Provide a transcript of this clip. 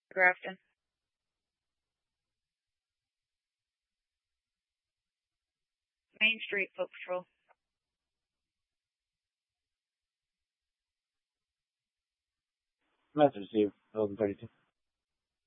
Grafton. Main Street Foot Patrol. Message received. 32.